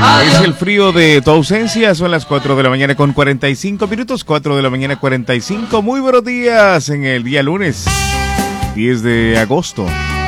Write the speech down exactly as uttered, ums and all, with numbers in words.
Es el frío de tu ausencia. Son las cuatro de la mañana con cuarenta y cinco minutos. cuatro de la mañana cuarenta y cinco. Muy buenos días en el día lunes diez de agosto